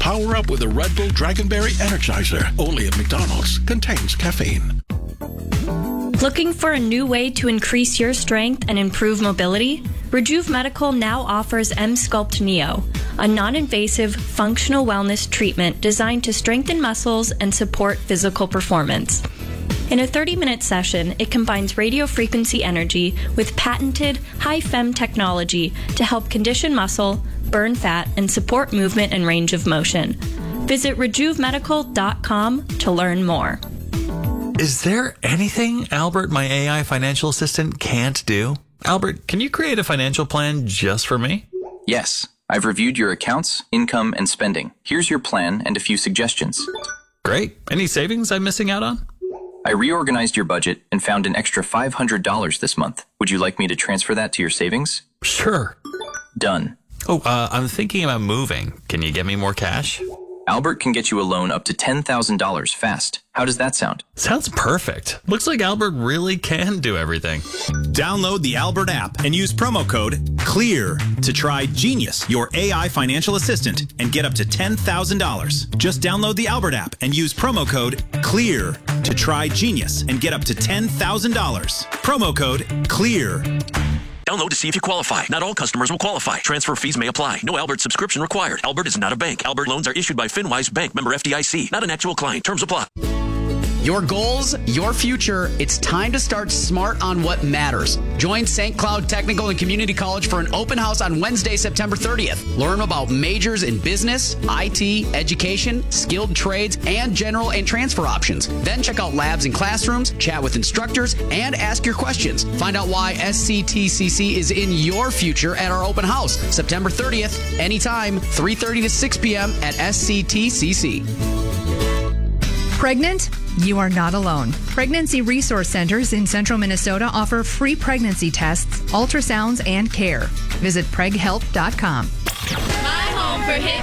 Power up with a Red Bull Dragonberry Energizer. Only at McDonald's. Contains caffeine. Looking for a new way to increase your strength and improve mobility? Rejuve Medical now offers M-Sculpt Neo, a non-invasive functional wellness treatment designed to strengthen muscles and support physical performance. In a 30-minute session, it combines radiofrequency energy with patented high-fem technology to help condition muscle, burn fat, and support movement and range of motion. Visit RejuveMedical.com to learn more. Is there anything Albert, my AI financial assistant, can't do? Albert, can you create a financial plan just for me? Yes. I've reviewed your accounts, income, and spending. Here's your plan and a few suggestions. Great. Any savings I'm missing out on? I reorganized your budget and found an extra $500 this month. Would you like me to transfer that to your savings? Sure. Done. Oh, I'm thinking about moving. Can you get me more cash? Albert can get you a loan up to $10,000 fast. How does that sound? Sounds perfect. Looks like Albert really can do everything. Download the Albert app and use promo code CLEAR to try Genius, your AI financial assistant, and get up to $10,000. Just download the Albert app and use promo code CLEAR to try Genius and get up to $10,000. Promo code CLEAR. Download to see if you qualify. Not all customers will qualify. Transfer fees may apply. No Albert subscription required. Albert is not a bank. Albert loans are issued by FinWise Bank, member FDIC. Not an actual client. Terms apply. Your goals, your future. It's time to start smart on what matters. Join St. Cloud Technical and Community College for an open house on Wednesday, September 30th. Learn about majors in business, IT, education, skilled trades, and general and transfer options. Then check out labs and classrooms, chat with instructors, and ask your questions. Find out why SCTCC is in your future at our open house, September 30th, anytime, 3:30 to 6 p.m. at SCTCC. Pregnant? You are not alone. Pregnancy Resource Centers in Central Minnesota offer free pregnancy tests, ultrasounds, and care. Visit preghelp.com. My home for hit